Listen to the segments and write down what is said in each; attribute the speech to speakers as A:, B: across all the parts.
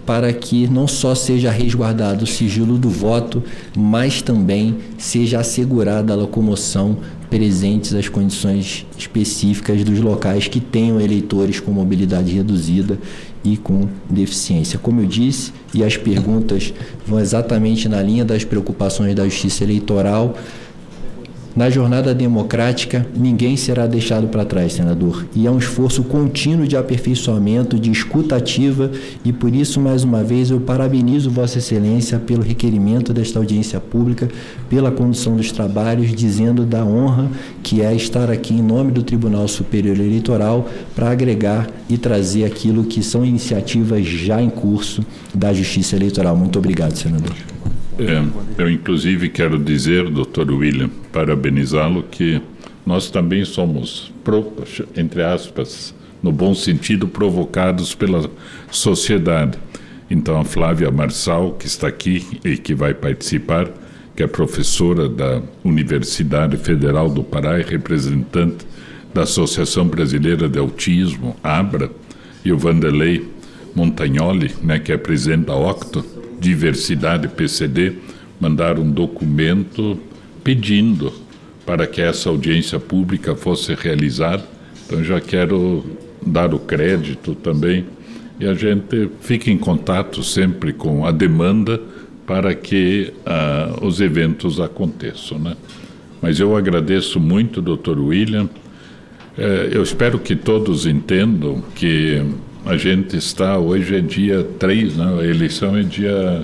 A: para que não só seja resguardado o sigilo do voto, mas também seja assegurada a locomoção presentes as condições específicas dos locais que tenham eleitores com mobilidade reduzida e com deficiência. Como eu disse, e as perguntas vão exatamente na linha das preocupações da Justiça Eleitoral, na jornada democrática, ninguém será deixado para trás, senador. E é um esforço contínuo de aperfeiçoamento, de escuta ativa, e por isso, mais uma vez, eu parabenizo Vossa Excelência pelo requerimento desta audiência pública, pela condução dos trabalhos, dizendo da honra que é estar aqui em nome do Tribunal Superior Eleitoral para agregar e trazer aquilo que são iniciativas já em curso da Justiça Eleitoral. Muito obrigado, senador.
B: Eu, inclusive, quero dizer, doutor William, parabenizá-lo, que nós também somos, entre aspas, no bom sentido, provocados pela sociedade. Então, a Flávia Marçal, que está aqui e que vai participar, que é professora da Universidade Federal do Pará e representante da Associação Brasileira de Autismo, ABRA, e o Vanderlei Montagnoli, que é presidente da Octo, Diversidade PCD, mandaram um documento pedindo para que essa audiência pública fosse realizada. Então, já quero dar o crédito também, e a gente fica em contato sempre com a demanda para que os eventos aconteçam, Mas eu agradeço muito, doutor William. Eu espero que todos entendam que a gente está, hoje é dia 3, a eleição é dia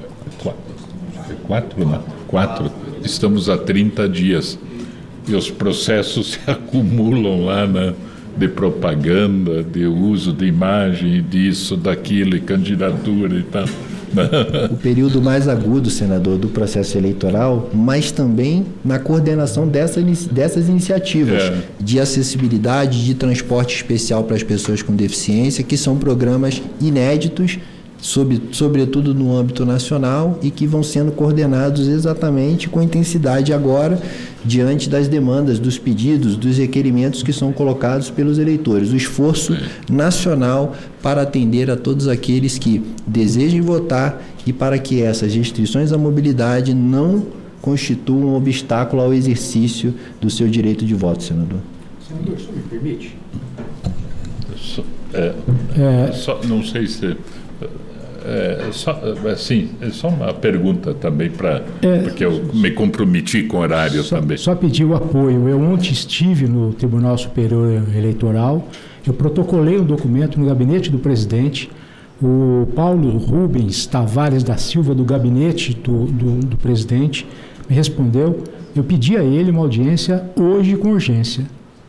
B: 4, estamos há 30 dias, e os processos se acumulam lá, de propaganda, de uso de imagem, disso, daquilo, e candidatura e tal.
A: O período mais agudo, senador, do processo eleitoral, mas também na coordenação dessas iniciativas de acessibilidade, de transporte especial para as pessoas com deficiência, que são programas inéditos, sobretudo no âmbito nacional, e que vão sendo coordenados exatamente com intensidade agora, diante das demandas, dos pedidos, dos requerimentos que são colocados pelos eleitores. O esforço nacional para atender a todos aqueles que desejem votar e para que essas restrições à mobilidade não constituam um obstáculo ao exercício do seu direito de voto, senador.
C: Senador, só me permite?
B: Não sei se... só uma pergunta também, porque eu me comprometi com o horário também.
C: Só pedir o apoio. Eu ontem estive no Tribunal Superior Eleitoral, eu protocolei um documento no gabinete do presidente, o Paulo Rubens Tavares da Silva, do gabinete do presidente, me respondeu. Eu pedi a ele uma audiência hoje com urgência.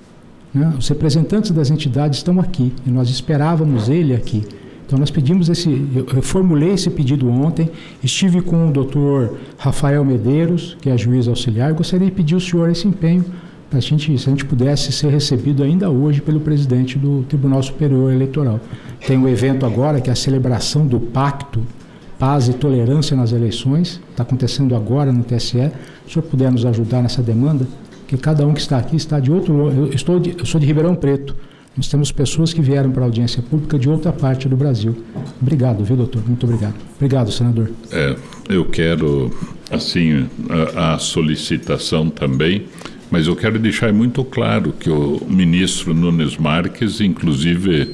C: Os representantes das entidades estão aqui e nós esperávamos ele aqui. Então, nós pedimos eu formulei esse pedido ontem, estive com o doutor Rafael Medeiros, que é juiz auxiliar, gostaria de pedir ao senhor esse empenho, para se a gente pudesse ser recebido ainda hoje pelo presidente do Tribunal Superior Eleitoral. Tem um evento agora, que é a celebração do Pacto Paz e Tolerância nas Eleições, está acontecendo agora no TSE. Se o senhor puder nos ajudar nessa demanda, que cada um que está aqui está de outro... Eu sou de Ribeirão Preto. Nós temos pessoas que vieram para a audiência pública de outra parte do Brasil. Obrigado, viu, doutor? Muito obrigado. Obrigado, senador.
B: Eu quero, assim, a solicitação também, mas eu quero deixar muito claro que o ministro Nunes Marques, inclusive,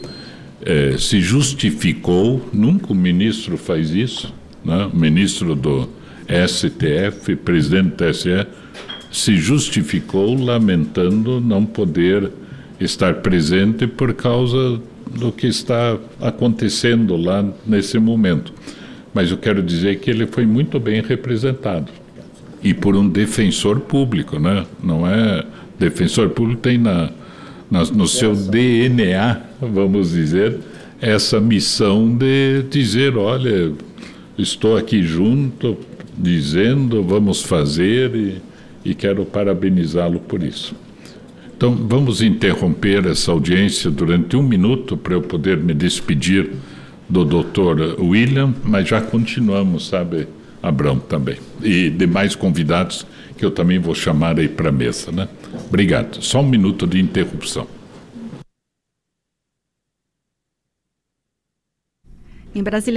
B: se justificou, nunca o ministro faz isso, o ministro do STF, presidente do TSE, se justificou lamentando não poder estar presente por causa do que está acontecendo lá nesse momento. Mas eu quero dizer que ele foi muito bem representado. E por um defensor público, Não é... Defensor público tem no seu DNA, vamos dizer, essa missão de dizer, olha, estou aqui junto, dizendo, vamos fazer, e quero parabenizá-lo por isso. Então, vamos interromper essa audiência durante 1 minuto para eu poder me despedir do doutor William, mas já continuamos, sabe, Abrão também. E demais convidados que eu também vou chamar aí para a mesa, Obrigado. Só 1 minuto de interrupção.
D: Em Brasília.